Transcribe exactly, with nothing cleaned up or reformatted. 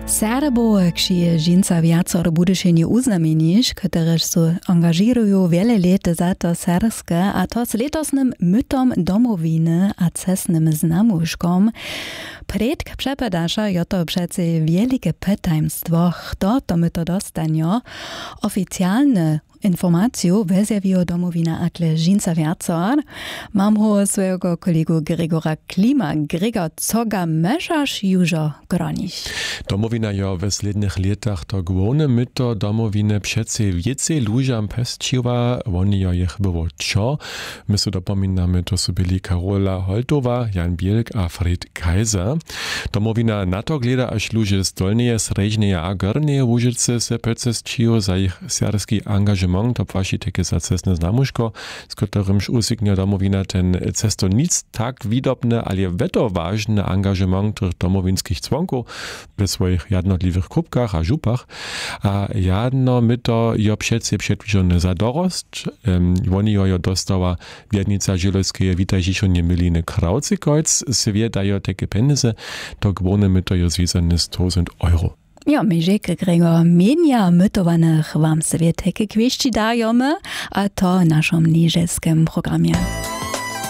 Serbo, kšie žinca viacor budyšenie uznameniš, ktorež su angažirujú wiele let za to serske, a to s letosnym mytom domowiny a cesnym znamuškom. Predk przepedaša je to přece wielkie pytaństwo, kto to myto dostanie. Oficjalne informaciju vezjawiło domowina akle žinca viacor. Mam ho swojego kolegu Gregora Klima. Gregor, coga meszasz jużo gronić? Domowina jo w slednych latach to główne myto domowiny przece więcej ludziom pestčiła, oni jo ich było čo. My so dopominamy, to su byli Karola Holtowa, Jan Bielk a Fred Kaiser. Domowina na to gleda, aż ludzie z dolneje, sredneje a gorneje Łužice se pecestčijo za ich serski angażement, to płaci takie za cesne znamuško, z którymż usiknie domowina ten cesto nic tak widobne, ale weto ważne angażement tych domowinskich członków w swoich jednotliwych kubkach a żupach, a jedno myto jo przece przedwiżone za dorost, um, oni jo dostała wiednica Żelowskie witaj życzenie Miliny Krautzikojc, se wie dają takie pieniądze, to główne myto jo związane z tysiąc euro. Ja, my rzekę, Gregor, menia mytowanych wam sobie takie kwieści dajemy, a to w naszym niżeskim programie.